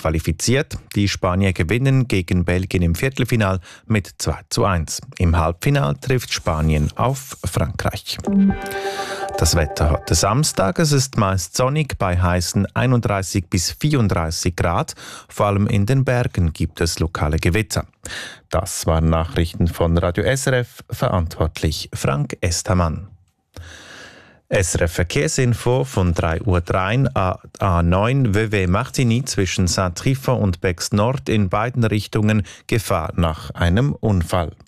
qualifiziert. Die Spanier gewinnen gegen Belgien im Viertelfinal mit 2:1. Im Halbfinal trifft Spanien auf Frankreich. Das Wetter heute Samstag. Es ist meist sonnig bei heißen 31 bis 34 Grad. Vor allem in den Bergen gibt es lokale Gewitter. Das waren Nachrichten von Radio SRF, verantwortlich Frank Estermann. SRF Verkehrsinfo von 3:03 Uhr A9 WW Martigny zwischen Saint-Trifon und Bex Nord in beiden Richtungen Gefahr nach einem Unfall.